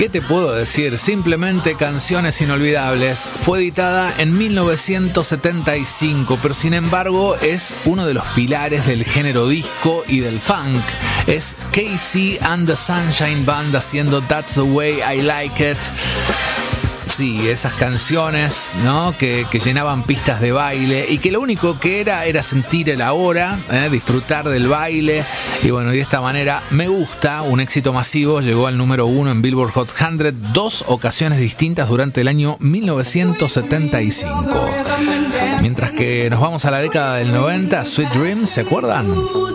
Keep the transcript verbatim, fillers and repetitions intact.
¿Qué te puedo decir? Simplemente canciones inolvidables. Fue editada en mil novecientos setenta y cinco, pero sin embargo es uno de los pilares del género disco y del funk. Es K C and the Sunshine Band haciendo That's the Way I Like It. Sí, esas canciones, ¿no? que, que llenaban pistas de baile y que lo único que era era sentir el ahora, ¿eh? disfrutar del baile. Y bueno, de esta manera Me Gusta, un éxito masivo, llegó al número uno en Billboard Hot cien dos ocasiones distintas durante el año mil novecientos setenta y cinco. Mientras que nos vamos a la década del noventa, Sweet Dreams, ¿se acuerdan?